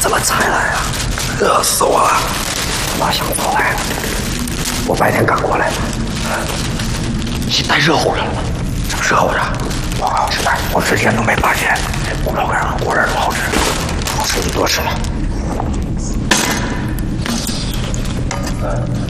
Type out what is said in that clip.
这么才来啊？热死我了！马上过来了，我白天刚过来的。现在热乎着了吗？正热乎着。我好吃的，我之前都没发现，这骨头干果然多好吃，好吃你多吃了。